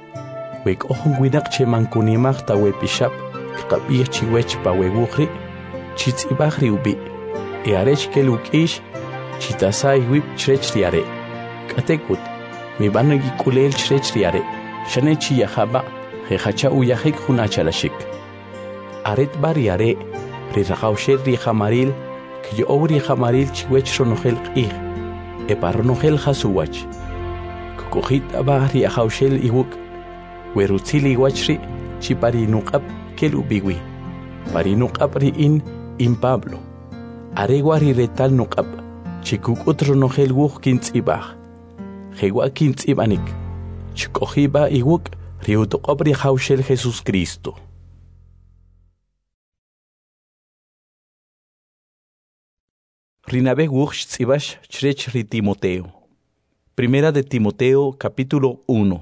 Wek ohun winak che mankunimag tawepishap, kqabih chiwech pawewujri, chitzibaj riubi, arech kelukish, chitasay wib chrech riare. Katekut, mi bano yikulel chrech riare, shane chi yahaba, jehacha uyahik hunachalashik. Aret bariare, rirahawshel rihamaril, kyo obri hamaril chiwech ronojel qih, eparonojel hasuwach. Kukujit abah riahawshel iwuk, werutzili wachri, chipari nuqab kelubiwi, pari nuqab riin in Pablo. Aregwa riretal nuqab, chikukut ronojel wuj kintzibaj. Jewa kintzibanik, chikojiba iwuk riutoqob rihawshel Jesus Cristo. Rinabe wuj chtzibash chrech ri Timoteo. Primera de Timoteo, capítulo 1.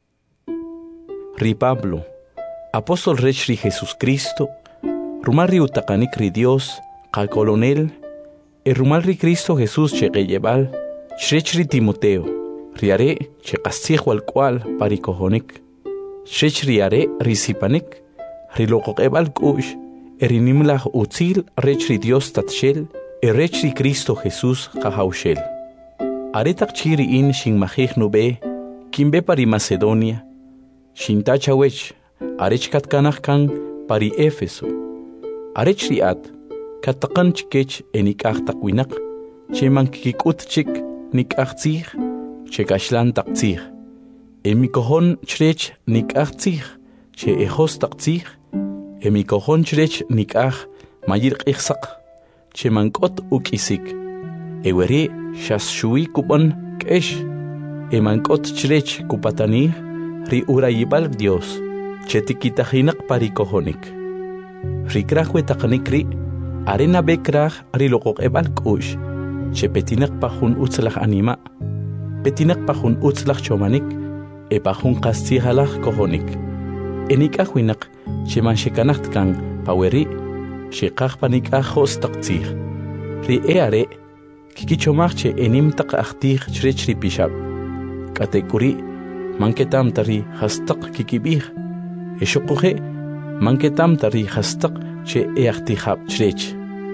Ri Pablo, apóstol rech ri Jesus Cristo, rumal riutaqanik ri Dios, qakolonel, rumal ri Cristo Jesús cheqeyebal, chrech ri Timoteo, riare cheqastzij walkwal parikohonik, chrech riare risipanik, riloqoqebal k'u'x, erinimlaj utzil rech ri Dios tatxel, rech ri Cristo Jesús qajawshel. Aretaq chiri'in xinmajij nube, kimbe pari Macedonia, xintachawech, arech katkanaj kan pari Éfeso. Arech ri'at, kataqan chkech enikaj taqwinak, cheman kikut chik nikaj tzij, chekaxlan taq tzij. Emikojon chrech nikaj tzij, che ejos taq tzij, emikojon chrech nikaj mayir q'ijsaq, cheman k'ot uk'isik. Eweri xas shui kupan k'ex, eman k'ot chrech kupatanij, ri urayibal Dios, che tikitajinak parikojonik. Rikraj wetaqanik ri, arena bekraj riloqoqebal k'u'x, che petinak pajun utzlaj anima, petinak pajun utzlaj chomanik, pajun qastzij alaj kojonik. enik'aj winaq cheman xekanajt kan paweri xeqaj panik'aj jos taq tziij ri are kikichomaj che enim taq ajtij chrech ri pixab k'atek'uri manketam tari hastaq kikib'ij exoqoje manketam tari hastaq che eajtijab chrech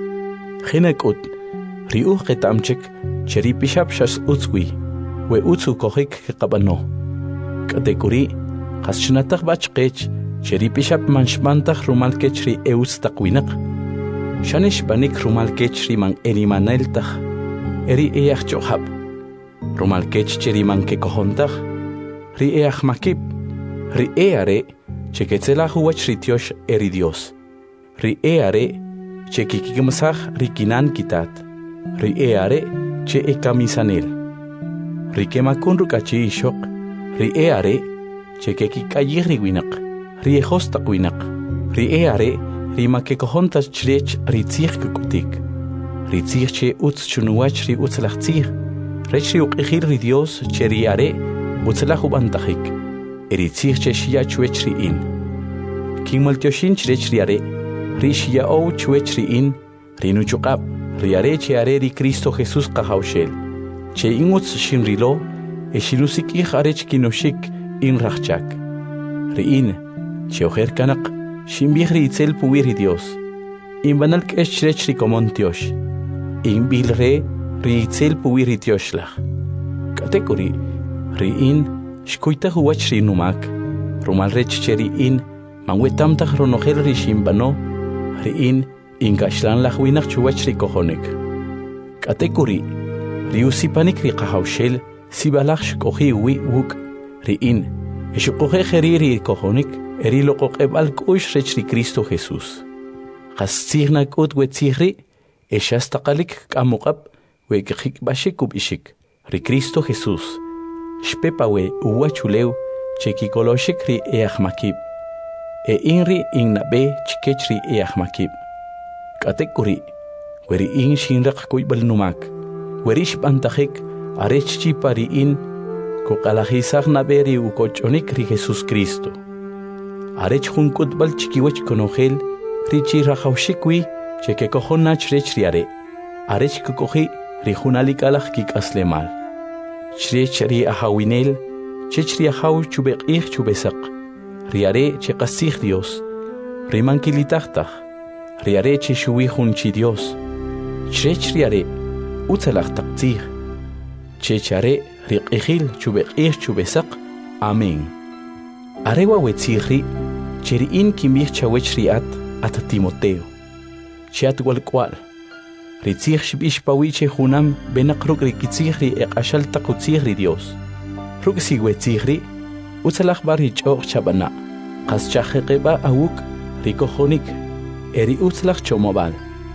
jinek'ut ri uj qetamchek che ri pixab xas utzwi we utzu kojik qabano k'atek'uri qas chnataj bachqech che ri pixab manxmantaj rumal kech ri eutz taq winaq xanex banik rumal kech ri man erimaneltaj eri eaj ch'ojab rumal kech che ri man kekojontaj ri eaj makib ri are che ketzelaj uwach ri tiox eri Dios ri are che kikimsaj ri kinan kitat ri are che ekamisanel ri kemakun rukachi ixoq ri are che kikayij ri winaq ri ejos taq winaq ri are ri makekojontaj chrech ri tziij kukutik ri tziij che utz chunuwach ri utzlaj tziij rech ri uq'ijil ri Dios che ri are utzlaj ub'antajik eri tziij che xiya chwech ri in kinmaltioxin chrech ri are ri xiya'ow chwech ri in ri nuchuq'ab ri are che are ri Cristo Jesús qajawxel che in utz xinrilo e xinusik'ij arech kinoxik in rajchak ri in che ojer kanaq xinb'ij ri itzel puwi ri Dios inbanal k'ex chrech ri komon tiox inb'il re ri itzel puwi ri tioxlaj k'atek'uri ri in xkuytaj uwach ri numak rumal rech che ri in manwetamtaj ronojel ri xinb'ano ri in inkaxlanlaj winaq chuwach ri kojonik k'atek'uri ri usipanik ri qajawxel sibalaj xk'oji wi wuk' ri in exuqoje jeri ri kojonik eri loqoq'eb'al k'u'x rech ri Cristo Jesús qas tziij nak'ut we tziij ri exastaqalik k'amuq'ab we k'jikb'axik ub'ixik ri Cristo Jesús xpepa we uwach ulew che kikoloxik ri eaj makib e in ri innab'e chkech ri eaj makib k'atek'uri we ri in xinraq kuyb'al numak we ri xb'antajik arech chipa ri in kuq'alajisaj nab'e ri ukoch'onik ri Jesús Cristo arech jun k'utb'al chikiwach konojel ri chirajawxik wi che kekojonach rech ri are arech kuk'oji ri jun alik'alaj kik'aslemal chrech ri ajawinel chech ri ajaw chub'eq'ij chub'esaq ri are che qasij Dios ri mankilitajtaj ri are che xuwi jun chi Dios chrech ri are utzalaj taq tziij chech are ri q'ijil chub'eq'ij chub'esaq amén are wa we tziij ri che ri in kinb'ij chawech ri at Timoteo che at walk'wa'l ri tziij xb'ix pawi che junam benaq ruk' ri kitziij ri eq'axal taq utziij ri Dios ruk' si we tziij ri utzalaj b'ar ri ch'oq chab'ana' qas chajeqeb'a awuk' ri kojonik eri utzlaj chomob'al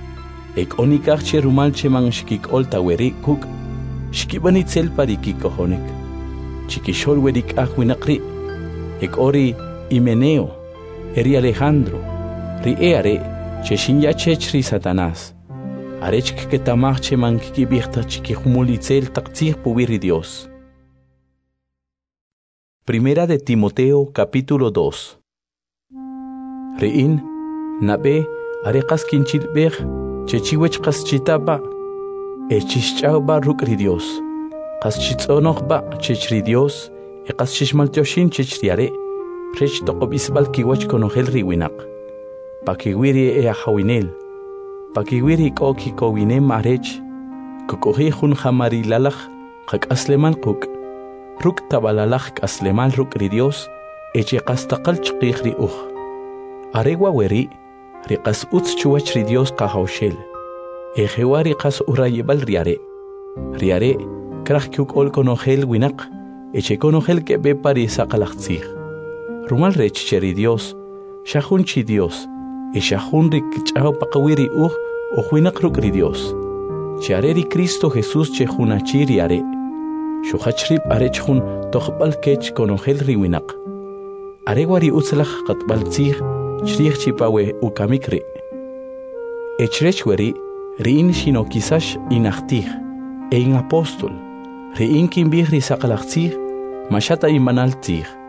ek'onikaj che rumal che man xkik'ol taweri kuk' xkib'an itzel pa ri kikojonik chikixol we ri k'aj winaq ri ek'o ri Himeneo eri Alejandro ri are che xinyachech ri Satanás arech ketamaj che man kikib'ijtaj chikijmul itzel taq tziij puwi ri Dios. Primera de Timoteo capítulo 2. Ri in nab'e are qas kinchilb'ej che chiwech qas chitaba e chixch'awba ruk' ri Dios qas chitz'onojba chech ri Dios e qas chixmaltioxin chech ri are rech toqob'isb'al kiwach konojel ri winaq pakiwi ri ajawinel pakiwi ri k'o kikowinem arech kuk'oji jun jamarilalaj qak'aslemal quk' ruk' tabalalaj k'aslemal ruk' ri Dios e che qas taqal chq'iij ri uj are wa we ri qas utz chuwach ri Dios qajawxel e jewa ri qas urayib'al ri are kraj kyuk'ol konojel winaq e che konojel keb'e pa ri saqalaj tziij rumal rech che ri Dios xa jun chi Dios e xa jun ri kich'aw paqawi ri uj uj winaq ruk' ri Dios che are ri Cristo Jesús che junachi ri are xuqach rib' arech jun tojb'al kech konojel ri winaq are wa ri utzlaj qatb'al tziij chriij chipa we ukamik ri e chrech we ri in xinokisax inajtij e in apóstol ri in kinb'ij ri saqalaj tziij maxata inbanal tziij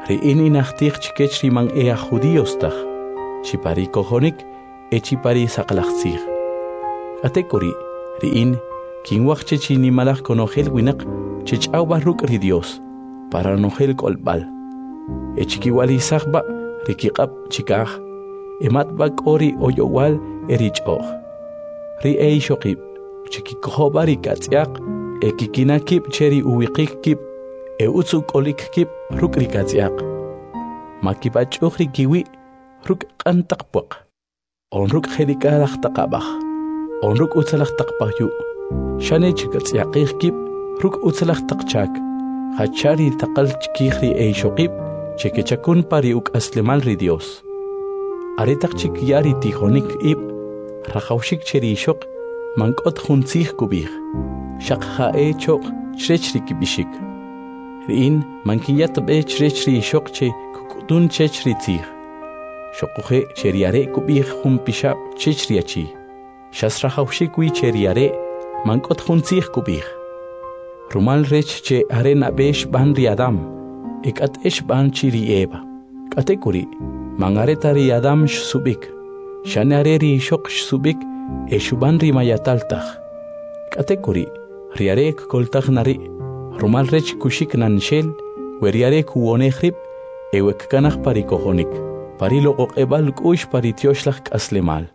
Ri'in inahtiq chikech riman ea judíos taj, chipari kojonik, chipari saqlaqtzij. Atekuri, ri'in, kinwaqche chinimalaj konojel winak, chech'awbaj ruk' ri Dios, para nojel k'olb'al. Chikiwalisaqba rikiq'ab chikaj, ematba k'ori oyowal erich'oj. Ri ixoqib, chikikojoba rikatz'yaq, kikinakib cheri uwiqik kib, utzu k'olik kib ruk' rikatz'yaq. Makibach'uj rikiwi ruk' q'antaq puaq. On ruk' jerikalaj taqabaj, on ruk' utzalaj taqpajyu. Shane chikatz'yaqij kib ruk' utzalaj taqchak. Hachari taqal chikij ri ixoqib, chikechakun pari uk'aslemal ri Dios. Aretaq chikyari tijonik ib, rajawxik cheri ixoq, mank'ot juntzij kubij. Shaq ja'e choq chrech rikibixik. Ri'in mankiyatb'e chrech ri ixoq che kuk'utun chech ri tzij. Xoquje cheriare kubij jun pixab chech ri achi. Xas rajawxik wi cheriare mank'ot juntzij kubij. Rumal rech che are nab'e xb'an ri Adam, ek'at'e xb'an chi ri Eva. K'atekuri, mangareta ri Adam xsub'ik, xane are ri ixoq xsub'ik xub'an ri mayataltaj. K'atekuri, ri are k'koltaj nari, rumal rech kuxik nanxel, we ri are kuwonej rib, ewekkanaj pari kojonik, pari loqoq'eb'al k'u'x pari tioxlaj k'aslemal.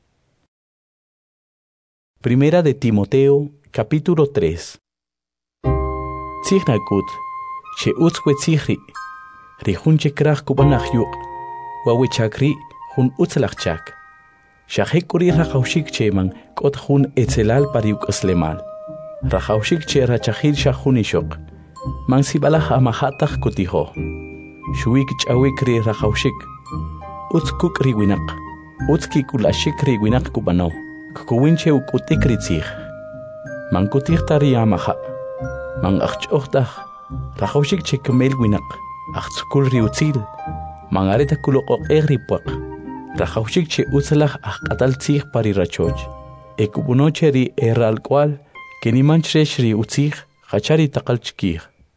Primera de Timoteo, capítulo 3. Tzijnakut, che utzwe tzijri, ri jun chekraj kubanaj yuq, wawechakri jun utzlajchak. Shajekuri rajawxik che man k'ot jun etzelal pari uk'aslemal. Rajawxik che rachajil shajun ixoq, man sibalaj amajataj kutijo. Xuik ch'awik ri rajawxik, utz kuk ri winaq, utz kikulashik ri winaq kubano, kukuwinche uk'utik ri tzij. Man kutij tari amaja, man ajch'ojtaj, rajawxik che kmel winaq, ajtzukul ri utzil, man areta kuloqoq'ej ri puaq. Rajawxik che utzalaj ajq'atal tzij pari rachoch. Ekubunoche ri erralk'wal, keniman chrech ri utzij, jachari taqal chikij.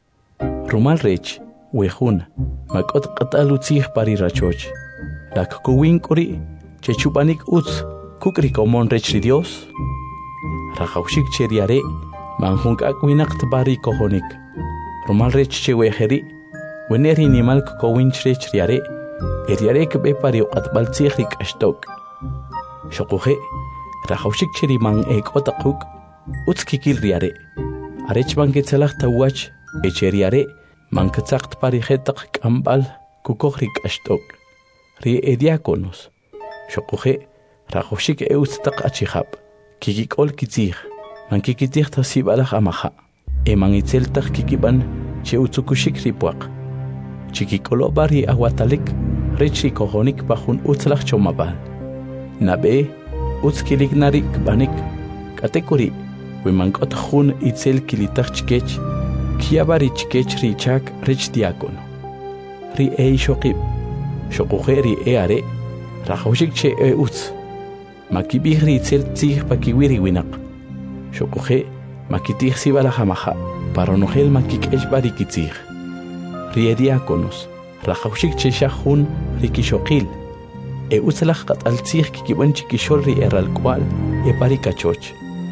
Rumal rech, wejun, mak'ot q'atal utzij pari rachoch. Lakkuwin k'uri, che chubanik utz, kuk ri komon rech ri Dios. Rajawxik che riare, man junk'ak winaq tbari kojonik. Rumal rech che wejeri, wene ri nimal kukowin chrech riare, eriare kbe pari uqatb'al tzij ri k'axtok. Xoquje, rajawxik che ri man ek'otaquk, utz kikil riare. Arech man ketzalaj tawach, eche riare, man ketzaqt pari jetaq k'amb'al kukoj ri k'axtok. Ri diáconos. Xoquje, rajawxik utz taq achijab, kikik'ol kitzij, man kikitij ta sibalaj amaja. Man itzel taq kikib'an che utzukuxik ri puaq. Chikik'oloba ri awatalik, rech ri kojonik pa jun utzlaj chomab'al. Nab'e, utz kilik nari kb'anik, k'atekuri, we man k'ot jun itzel kilitaj chikech, kiyaba ri chikech ri chak rech diácono. Ri ixoqib, xoquje ri are, rajawxik che utz. Makibij ri itzel tzij pa kiwi ri winaq. Xoquje, makitij sibalaj amaja, para nojel makik'exb'a ri kitzij. Ri diáconos, rajawxik che xajun ri kixoqil, utzalaj q'at'al tzij kikib'an chikixol ri erralk'wal, pari kachoch.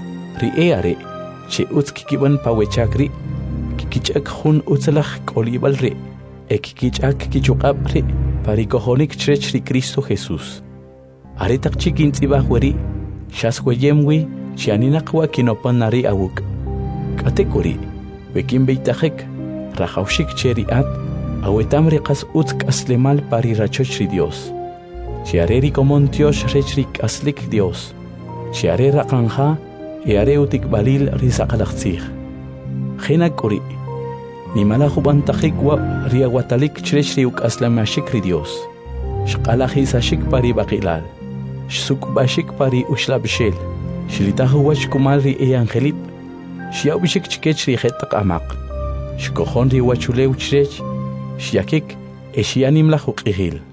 Ri are, che utz kikib'an pa wechak ri, kikich'ak jun utzalaj k'olib'al ri, kikich'ak kichuq'ab' ri, pari kojonik chrech ri Cristo Jesús. Aretaq chikintz'ibaj weri, xas weyem wi, xianinaq wa kinopan nari awuk. K'atekuri, wekin beitajek, rajawxik che ri at, awetam ri qas utz k'aslemal pari rachoch ri Dios. Xiare ri komon tiox rech ri k'aslik Dios. Xiare raqanja, are utikbalil ri saqlaqtzij. Jena k'uri, nimala jubantajik wa ri awatalik chrech ri uk'aslemashik ri Dios. Xq'alajisashik pari baqilal, xsukb'axik pari uxlab'xel, xlitajuwach kumal ri angelip, xiawb'ixik chikech ri jetaq amaq, xkojon ri wachulew chrech, xiakik xianimlaj uq'ijil.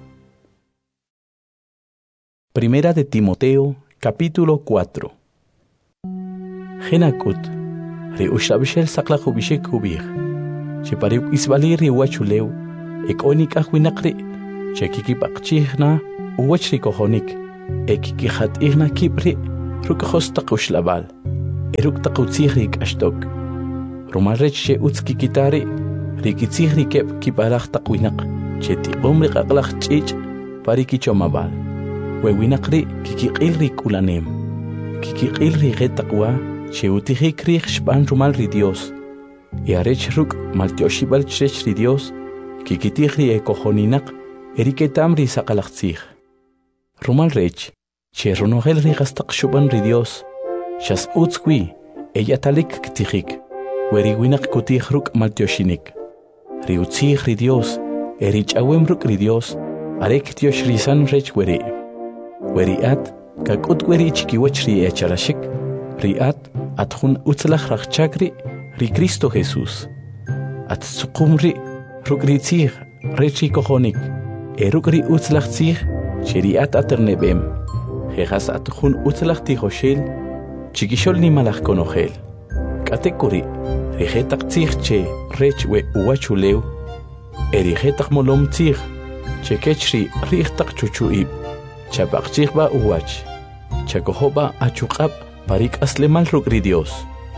Primera de Timoteo, capítulo 4. Genakut, ri uxlab'xel saqlaj ub'ixik ub'ij, xipari uk'isb'ali ri wachulew, Ekonik ahwinakri, chekikipakchihna, uwachri kohonik, ekikijatihna kipri, rukahostaqushlabal, eruktaqutzihrik ashtok. Rumalrech che utskikitari, rikitzihri kep kiparajtaqwinak, chetiqomri qaqlaj ch'ich, parikichomabal. Wewinakri kikiqilri kulanem, kikiqilri getaqwa, che utijikri xpan rumalri Dios. Yarech ruk maltioshibal chrechri Dios, kikitihri ekohoninak, eriketamri saqalaqtzih. Rumalrech, che runogelri gastaqshubanri Dios, shas utzkwi, eyatalik ktijik, weriwinak kutih ruk maltioshinik. Riutzih ri Dios, erich awemruk ri Dios, arek Dios rizan rech weri. Weriat, kakut weri chikiwach ri echarashik, riat, atjun utzlach rachchakri, ri Cristo Jesús. At sukumri, ruk ritzih, rechi kohonik, eruk ri utzlach tzih, cheriat aternebem. Jejas atjun utzlach tijoshel, chikishol ni malach konogel. Katekuri, rijetak tzih che rech we uwachuleu, erijetak molom tzih, che kechri rijetak chuchuib, chapakchih ba uwach, chakohoba achukab parik aslemal rukri Dios.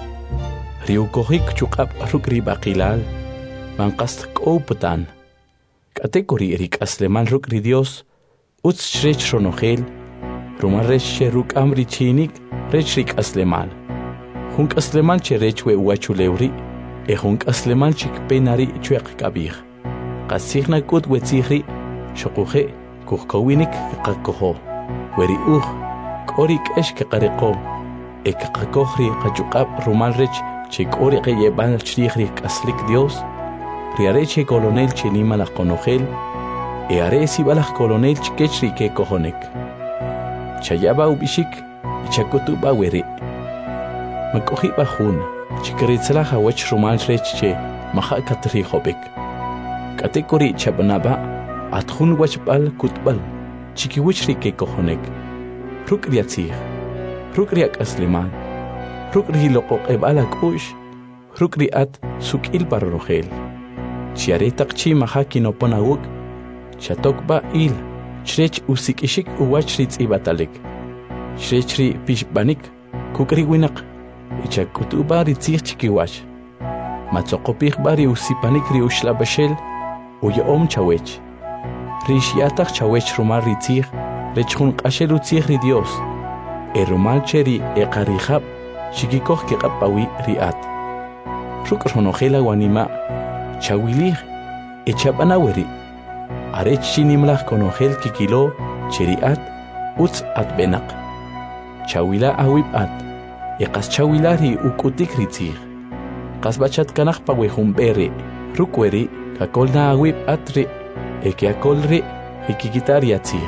Riukohik chukab rukri bakilal, mankast kouputan. Katekuri erik aslemal rukri Dios, utz shrech ronogel, rumaresh ruk amri chinik, rechrik aslemal. Hunk aslemal che rechwe uachuleuri, hunk aslemal chik penari chuek kabir. Qasigna kut wetzihri, shokuhe, kuhkowinik kakoho. Weri korik eshke kareko, kakohri kachukab rumalrech, chik ori yebal chrihri kaslik Dios, riareche colonel chenima la conogel, aresi balach colonel chikechri ke kohonek. Chayaba ubishik, chakutuba weri. Makohi bahun, chikritzla hawech rumalrech che, maha katri hobek. Katekori chabanaba, atjun wachbal kutbal, chikiwichri ke kohonek. Rukriatzih, rukriak asleman. Rukri loqoq ebalak ush, rukri at sukil parrogel. Chiaretak chi mahaki no ponawuk, chatokba il, chrech usikishik uwachritz ibatalik. Chrechri pishbanik, kukri winak, ichakutuba ritzich chikiwach. Matzokopich bari usipanik ri ushlabashel, uyaom chawech. Rishiatak chawech rumar ritzich, rechun qashel utzich ri Dios. Erumal cheri eqarihab, Chikikoh ke qapawi riat. Ruk ronogela wanima, chawilih, echabanaweri. Arech chinimlach konogel kikilo, cheriat, utz at benak. Chawila awib at, eqas chawilari ukutik ritzir. Qasbachat kanach pawehumbere, rukweri, kakolna awib atri, ekeakolri, ekikitariatzir.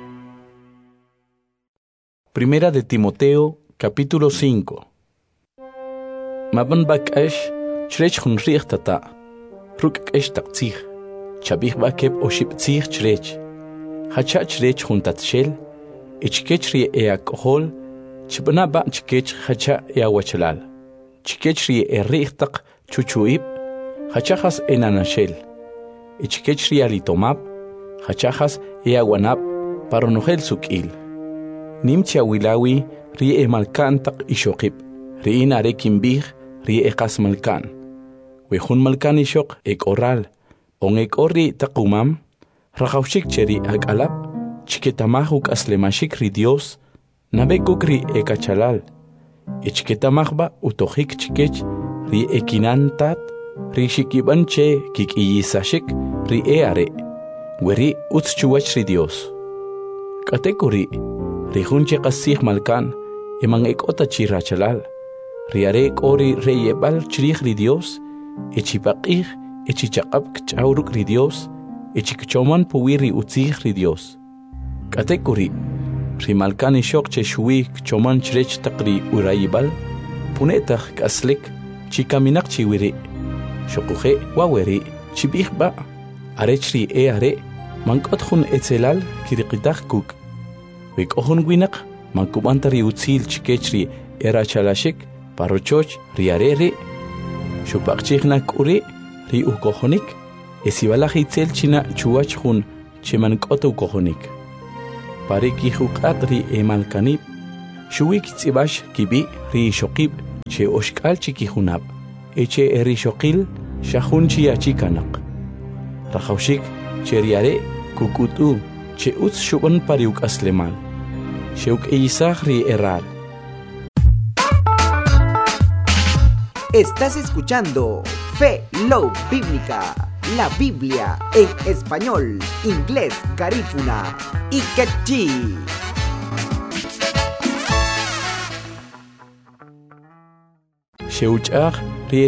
Primera de Timoteo, capítulo 5. Maban bakash, chrech hun tata, ruk esh takzih, chabih bakeb oship tzih chrech, hacha chrech hun tatshel, ichkechri alcohol, chibana ba chkech hacha wachalal, chkechri richtaq chuchuib, hachachas enanashel, ichkechri alitomab, hachachas wanab, paronogel sukil. Nimcha wilawi, rie malkan tak ishokip, rie narekin bih, rie ekas malkan. Wehun malkan ishok oral, on orri takumam, rachaushik cheri alap, chiketamahuk aslemashik ri Dios, nabekuk ri ekachalal, chiketamahba utohik chikech, rie ekinantat, ri shikiban che kikiyisashik, ri are, weri utzchuach ri Dios. Katekuri, rihunche qasih malkan, emang ekota chirachalal, riare ori reyebal chrih ri Dios, echipaqih, echichaqab kchauruk ri Dios, echikchoman puwiri utzih ri Dios. Katekuri, rimalkan ishok che shui kchoman chrech taqri urayibal, punetah kaslik, chikaminak chiwiri, shokuhe waweri, chibih ba, arechri are, mankotjun etzelal kiriqitah kuk. Wikohun winak, mankubantari utzil chikechri erachalashik, parochoch riarere, shupakchihnak uri, ri ukohonik, esibalajitel china chuachjun cheman kotu kohonik. Pariki hukat ri emalkanib, shuwik tzibash kibi ri shokib che oshkal chikihunab, eche eri shokil shahun chiachikanak. Rajawshik cheriare kukutu che utz shubon pariuk aslemal. Sheuk eisach ri eral. Estás escuchando Fe Love Bíblica, la Biblia en español, inglés, garífuna y quechí. Sheuchach